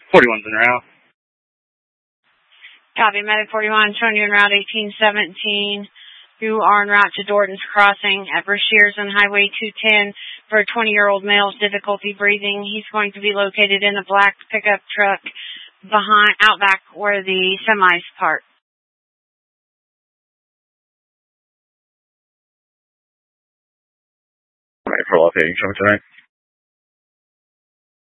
41's en route. Copy, Medic 41, showing you en route 1817. You are en route to Dorton's Crossing at Brashears on Highway 210 for a 20-year-old male's difficulty breathing. He's going to be located in a black pickup truck out back where the semis park. Right, for all, okay, you show me tonight.